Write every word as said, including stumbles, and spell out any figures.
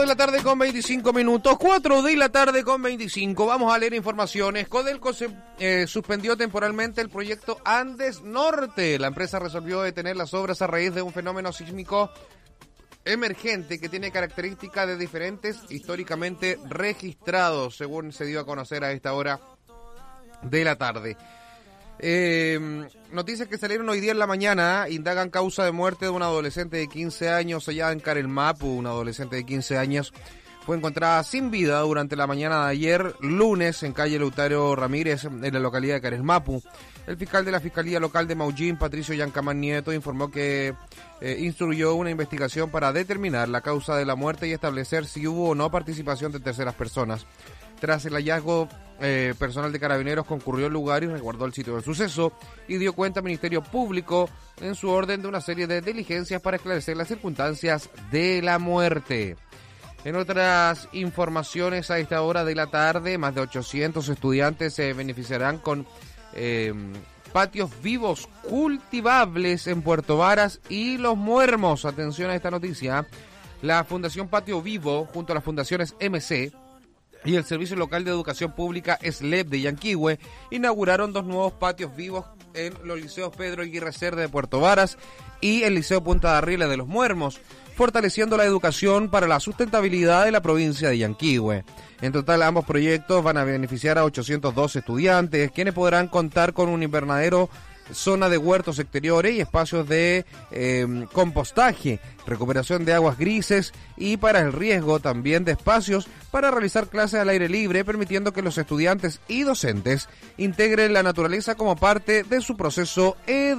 de la tarde con veinticinco minutos, cuatro de la tarde con veinticinco. Vamos a leer informaciones. Codelco se, eh, suspendió temporalmente el proyecto Andes Norte. La empresa resolvió detener las obras a raíz de un fenómeno sísmico emergente que tiene características de diferentes históricamente registrados, según se dio a conocer a esta hora de la tarde. Eh, noticias que salieron hoy día en la mañana indagan causa de muerte de una adolescente de quince años allá en Carelmapu. Una adolescente de quince años fue encontrada sin vida durante la mañana de ayer, lunes, en calle Lautaro Ramírez, en la localidad de Carelmapu. El fiscal de la Fiscalía Local de Maullín, Patricio Yancamán Nieto, informó que eh, instruyó una investigación para determinar la causa de la muerte y establecer si hubo o no participación de terceras personas. Tras el hallazgo, eh, personal de Carabineros concurrió al lugar y resguardó el sitio del suceso y dio cuenta al Ministerio Público en su orden de una serie de diligencias para esclarecer las circunstancias de la muerte. En otras informaciones, a esta hora de la tarde, más de ochocientos estudiantes se beneficiarán con eh, patios vivos cultivables en Puerto Varas y Los Muermos. Atención a esta noticia. La Fundación Patio Vivo, junto a las fundaciones M C y el Servicio Local de Educación Pública S L E P de Yanquihue, inauguraron dos nuevos patios vivos en los liceos Pedro Aguirre Cerda de Puerto Varas y el Liceo Punta de Arriles de Los Muermos, fortaleciendo la educación para la sustentabilidad de la provincia de Yanquihue. En total, ambos proyectos van a beneficiar a ochocientos dos estudiantes, quienes podrán contar con un invernadero, zona de huertos exteriores y espacios de eh, compostaje, recuperación de aguas grises y para el riesgo también de espacios para realizar clases al aire libre, permitiendo que los estudiantes y docentes integren la naturaleza como parte de su proceso educativo.